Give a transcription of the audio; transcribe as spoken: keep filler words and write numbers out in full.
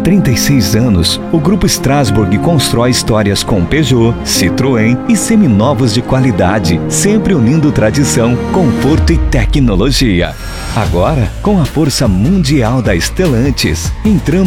trinta e seis anos, o Grupo Strasbourg constrói histórias com Peugeot, Citroën e seminovos de qualidade, sempre unindo tradição, conforto e tecnologia. Agora, com a força mundial da Stellantis, entramos